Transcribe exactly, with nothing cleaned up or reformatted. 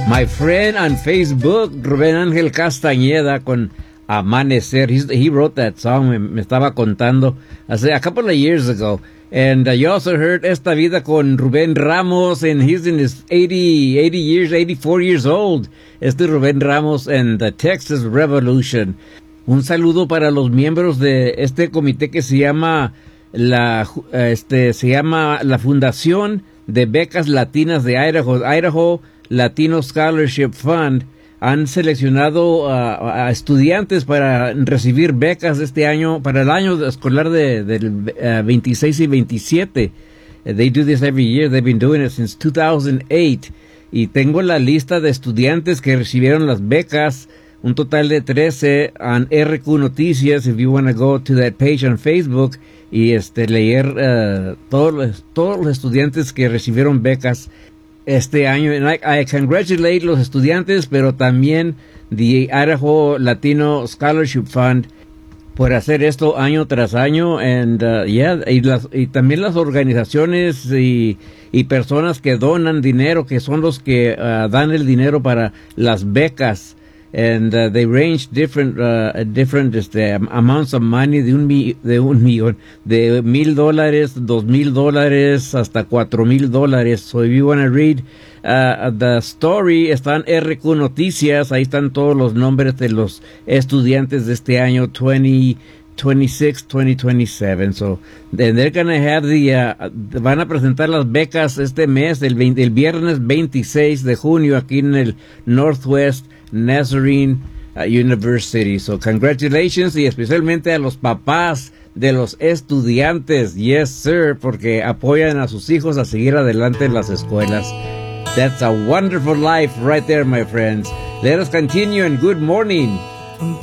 My friend on Facebook, Rubén Ángel Castañeda, con Amanecer. He's, he wrote that song, me, me estaba contando, hace a couple of years ago. And uh, you also heard Esta Vida con Rubén Ramos, and he's in his eighty, eighty years, eighty-four years old. Este Rubén Ramos and the Texas Revolution. Un saludo para los miembros de este comité que se llama la, este, se llama la Fundación de Becas Latinas de Idaho, Idaho Latino Scholarship Fund. Han seleccionado uh, a estudiantes para recibir becas este año, para el año escolar de, del uh, veintiséis y veintisiete. Uh, they do this every year. They've been doing it since two thousand eight. Y tengo la lista de estudiantes que recibieron las becas, un total de trece, en R Q Noticias, if you want to go to that page on Facebook, y este leer uh, todos, los, todos los estudiantes que recibieron becas este año. And I, I congratulate los estudiantes, pero también the Idaho Latino Scholarship Fund por hacer esto año tras año. And uh, yeah, y, las, y también las organizaciones y, y personas que donan dinero, que son los que uh, dan el dinero para las becas. And uh, they range different uh, different este, amounts of money, de un mi, de un millón, de mil dólares, dos mil dólares, hasta cuatro mil dólares. So if you want to read uh, the story, están R Q Noticias, ahí están todos los nombres de los estudiantes de este año twenty twenty-six, twenty twenty-seven. So then they're gonna have the uh, van a presentar las becas este mes, el, veinte, el viernes veintiséis de junio, aquí en el Northwest Nazarene uh, University. So congratulations, y especialmente a los papás de los estudiantes. Yes, sir, porque apoyan a sus hijos a seguir adelante en las escuelas. That's a wonderful life right there, my friends. Let us continue, and good morning.